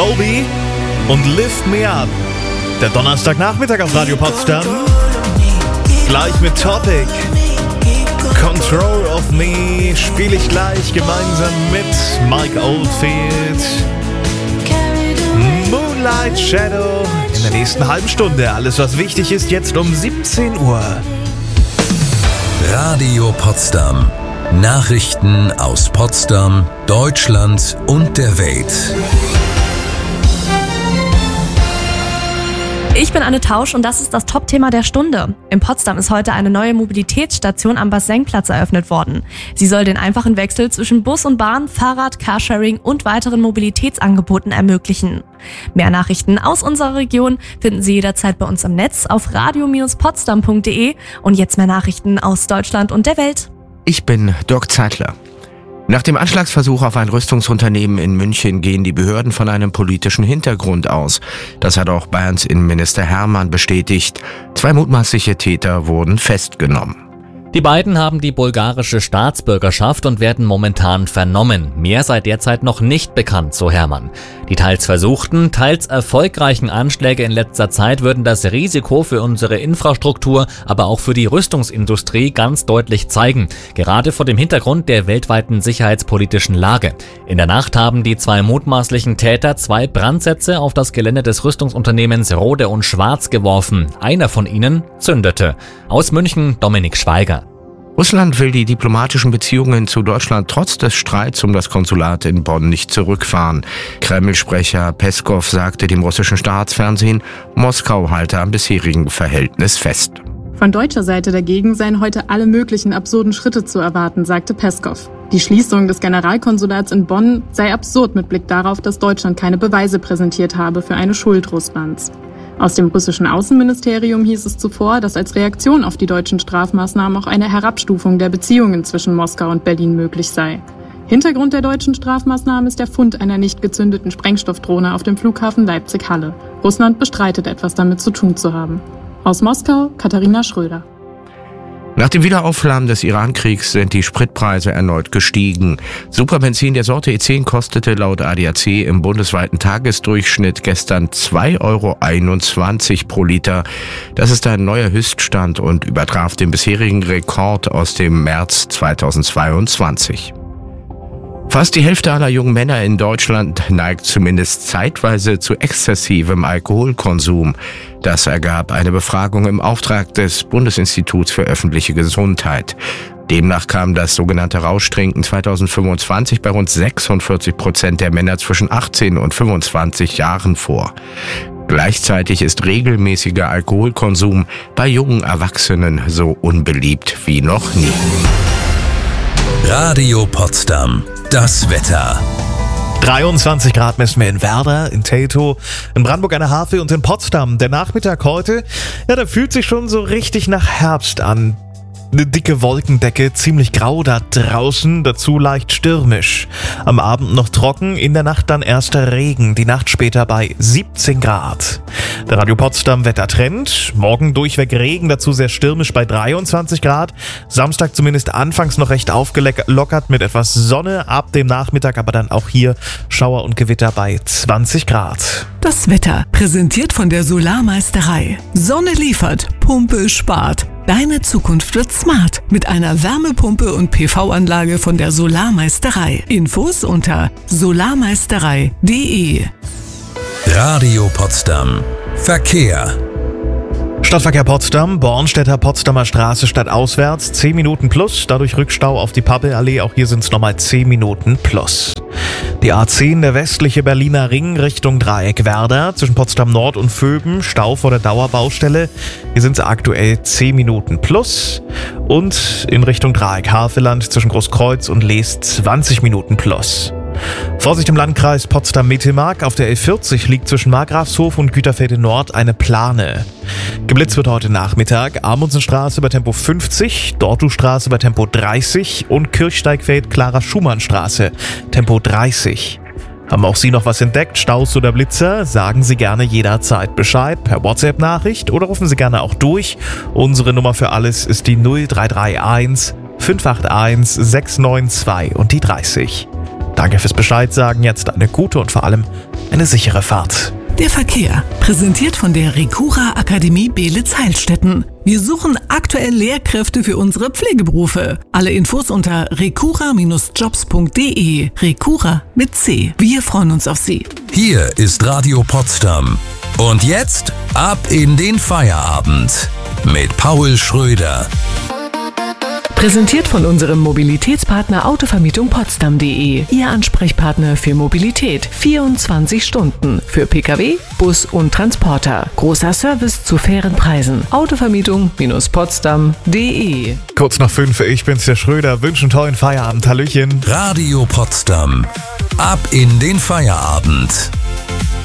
Moby und Lift Me Up. Der Donnerstagnachmittag auf Radio Potsdam. Gleich mit Topic. Control of Me spiele ich gleich gemeinsam mit Mike Oldfield. Moonlight Shadow in der nächsten halben Stunde. Alles, was wichtig ist, jetzt um 17 Uhr. Radio Potsdam. Nachrichten aus Potsdam, Deutschland und der Welt. Ich bin Anne Tausch und das ist das Top-Thema der Stunde. In Potsdam ist heute eine neue Mobilitätsstation am Bas-Seng-Platz eröffnet worden. Sie soll den einfachen Wechsel zwischen Bus und Bahn, Fahrrad, Carsharing und weiteren Mobilitätsangeboten ermöglichen. Mehr Nachrichten aus unserer Region finden Sie jederzeit bei uns im Netz auf radio-potsdam.de und jetzt mehr Nachrichten aus Deutschland und der Welt. Ich bin Dirk Zeitler. Nach dem Anschlagsversuch auf ein Rüstungsunternehmen in München gehen die Behörden von einem politischen Hintergrund aus. Das hat auch Bayerns Innenminister Hermann bestätigt. 2 mutmaßliche Täter wurden festgenommen. Die beiden haben die bulgarische Staatsbürgerschaft und werden momentan vernommen. Mehr sei derzeit noch nicht bekannt, so Hermann. Die teils versuchten, teils erfolgreichen Anschläge in letzter Zeit würden das Risiko für unsere Infrastruktur, aber auch für die Rüstungsindustrie ganz deutlich zeigen. Gerade vor dem Hintergrund der weltweiten sicherheitspolitischen Lage. In der Nacht haben die 2 mutmaßlichen Täter 2 Brandsätze auf das Gelände des Rüstungsunternehmens Rohde und Schwarz geworfen. Einer von ihnen zündete. Aus München Dominik Schweiger. Russland will die diplomatischen Beziehungen zu Deutschland trotz des Streits um das Konsulat in Bonn nicht zurückfahren. Kreml-Sprecher Peskow sagte dem russischen Staatsfernsehen, Moskau halte am bisherigen Verhältnis fest. Von deutscher Seite dagegen seien heute alle möglichen absurden Schritte zu erwarten, sagte Peskow. Die Schließung des Generalkonsulats in Bonn sei absurd mit Blick darauf, dass Deutschland keine Beweise präsentiert habe für eine Schuld Russlands. Aus dem russischen Außenministerium hieß es zuvor, dass als Reaktion auf die deutschen Strafmaßnahmen auch eine Herabstufung der Beziehungen zwischen Moskau und Berlin möglich sei. Hintergrund der deutschen Strafmaßnahmen ist der Fund einer nicht gezündeten Sprengstoffdrohne auf dem Flughafen Leipzig-Halle. Russland bestreitet, etwas damit zu tun zu haben. Aus Moskau, Katharina Schröder. Nach dem Wiederauflammen des Iran-Kriegs sind die Spritpreise erneut gestiegen. Superbenzin der Sorte E10 kostete laut ADAC im bundesweiten Tagesdurchschnitt gestern 2,21 € pro Liter. Das ist ein neuer Höchststand und übertraf den bisherigen Rekord aus dem März 2022. Fast die Hälfte aller jungen Männer in Deutschland neigt zumindest zeitweise zu exzessivem Alkoholkonsum. Das ergab eine Befragung im Auftrag des Bundesinstituts für öffentliche Gesundheit. Demnach kam das sogenannte Rauschtrinken 2025 bei rund 46% der Männer zwischen 18 und 25 Jahren vor. Gleichzeitig ist regelmäßiger Alkoholkonsum bei jungen Erwachsenen so unbeliebt wie noch nie. Radio Potsdam. Das Wetter. 23 Grad messen wir in Werder, in Teltow, in Brandenburg an der Havel und in Potsdam. Der Nachmittag heute, der fühlt sich schon so richtig nach Herbst an. Eine dicke Wolkendecke, ziemlich grau da draußen, dazu leicht stürmisch. Am Abend noch trocken, in der Nacht dann erster Regen, die Nacht später bei 17 Grad. Der Radio Potsdam Wettertrend, morgen durchweg Regen, dazu sehr stürmisch bei 23 Grad. Samstag zumindest anfangs noch recht aufgelockert mit etwas Sonne, ab dem Nachmittag aber dann auch hier Schauer und Gewitter bei 20 Grad. Das Wetter, präsentiert von der Solarmeisterei. Sonne liefert, Pumpe spart. Deine Zukunft wird smart mit einer Wärmepumpe und PV-Anlage von der Solarmeisterei. Infos unter solarmeisterei.de. Radio Potsdam. Verkehr. Stadtverkehr Potsdam, Bornstedter Potsdamer Straße stadtauswärts, 10 Minuten plus, dadurch Rückstau auf die Pappelallee, auch hier sind es nochmal 10 Minuten plus. Die A10, der westliche Berliner Ring Richtung Dreieck Werder, zwischen Potsdam Nord und Vöben, Stau vor der Dauerbaustelle, hier sind es aktuell 10 Minuten plus. Und in Richtung Dreieck Havelland zwischen Großkreuz und Lees 20 Minuten plus. Vorsicht im Landkreis Potsdam-Mittelmark. Auf der L40 liegt zwischen Markgrafshof und Güterfelde Nord eine Plane. Geblitzt wird heute Nachmittag Amundsenstraße bei Tempo 50, Dortustraße bei Tempo 30 und Kirchsteigfeld-Clara-Schumann-Straße Tempo 30. Haben auch Sie noch was entdeckt, Staus oder Blitzer? Sagen Sie gerne jederzeit Bescheid per WhatsApp-Nachricht oder rufen Sie gerne auch durch. Unsere Nummer für alles ist die 0331 581 692 und die 30. Danke fürs Bescheid sagen, jetzt eine gute und vor allem eine sichere Fahrt. Der Verkehr, präsentiert von der Recura Akademie Beelitz-Heilstätten. Wir suchen aktuell Lehrkräfte für unsere Pflegeberufe. Alle Infos unter recura-jobs.de. Recura mit C. Wir freuen uns auf Sie. Hier ist Radio Potsdam. Und jetzt ab in den Feierabend mit Paul Schröder. Präsentiert von unserem Mobilitätspartner Autovermietung Potsdam.de. Ihr Ansprechpartner für Mobilität. 24 Stunden. Für Pkw, Bus und Transporter. Großer Service zu fairen Preisen. Autovermietung-potsdam.de. Kurz nach 5, ich bin's, der Schröder. Wünschen einen tollen Feierabend. Hallöchen. Radio Potsdam. Ab in den Feierabend.